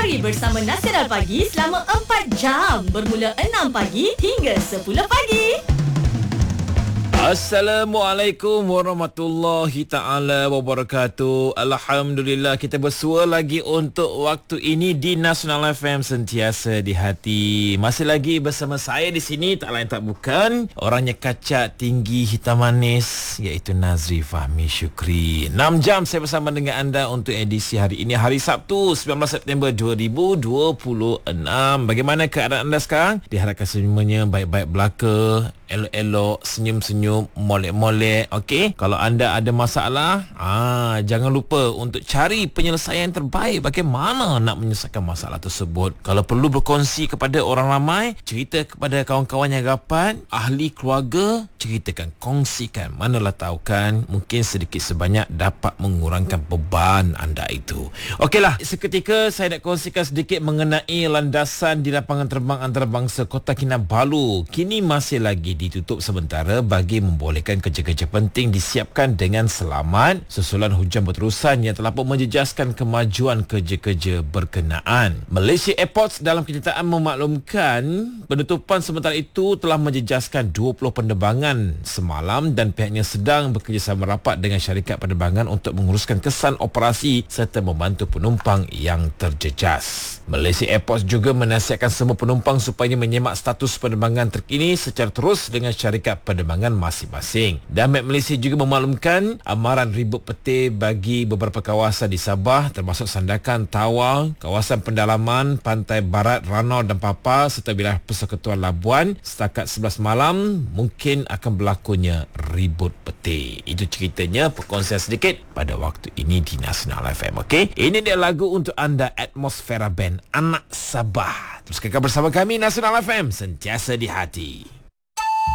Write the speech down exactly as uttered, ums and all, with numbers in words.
Mari bersama Nasional Pagi selama empat jam bermula enam pagi hingga sepuluh pagi. Assalamualaikum warahmatullahi ta'ala wabarakatuh. Alhamdulillah kita bersua lagi untuk waktu ini di Nasional F M, sentiasa di hati. Masih lagi bersama saya di sini, tak lain tak bukan orangnya kacak tinggi hitam manis, iaitu Nazri Fahmi Syukri. enam jam saya bersama dengan anda untuk edisi hari ini, hari Sabtu sembilan belas September dua ribu dua puluh enam. Bagaimana keadaan anda sekarang? Diharapkan semuanya baik-baik belaka, elok-elok, senyum-senyum, molek-molek. Okey, kalau anda ada masalah, ah jangan lupa untuk cari penyelesaian terbaik bagaimana nak menyelesaikan masalah tersebut. Kalau perlu berkongsi kepada orang ramai, cerita kepada kawan-kawan yang rapat, ahli keluarga, ceritakan, kongsikan. Manalah tahu kan, mungkin sedikit sebanyak dapat mengurangkan beban anda itu. Okeylah, seketika saya nak kongsikan sedikit mengenai landasan di lapangan terbang antarabangsa Kota Kinabalu. Kini masih lagi ditutup sementara bagi membolehkan kerja-kerja penting disiapkan dengan selamat susulan hujan berterusan yang telah pun menjejaskan kemajuan kerja-kerja berkenaan. Malaysia Airports dalam kenyataan memaklumkan penutupan sementara itu telah menjejaskan dua puluh penerbangan semalam dan pihaknya sedang bekerjasama rapat dengan syarikat penerbangan untuk menguruskan kesan operasi serta membantu penumpang yang terjejas. Malaysia Airports juga menasihatkan semua penumpang supaya menyemak status penerbangan terkini secara terus dengan syarikat penerbangan masing-masing. Dan Met Malaysia juga memaklumkan amaran ribut petir bagi beberapa kawasan di Sabah termasuk Sandakan, Tawau, kawasan pendalaman, pantai barat, Ranau dan Papar serta wilayah Persekutuan Labuan setakat sebelas malam mungkin akan berlakunya ribut petir. Itu ceritanya, perkongsian sedikit pada waktu ini di Nasional F M. Okey, ini dia lagu untuk anda, Atmosfera Band, Anak Sabah. Terus kekal bersama kami Nasional F M, sentiasa di hati.